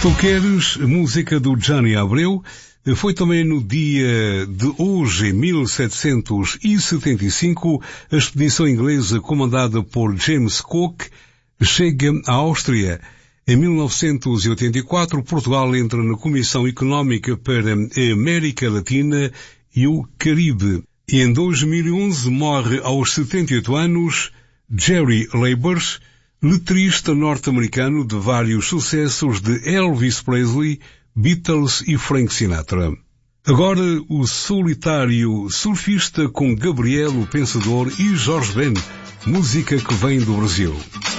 Tu queres música do Johnny Abreu? Foi também no dia de hoje, em 1775, a expedição inglesa comandada por James Cook chega à Áustria. Em 1984, Portugal entra na Comissão Económica para a América Latina e o Caribe. E em 2011 morre aos 78 anos Jerry Labors, letrista norte-americano de vários sucessos de Elvis Presley, Beatles e Frank Sinatra. Agora o solitário surfista com Gabriel o Pensador e Jorge Ben, música que vem do Brasil.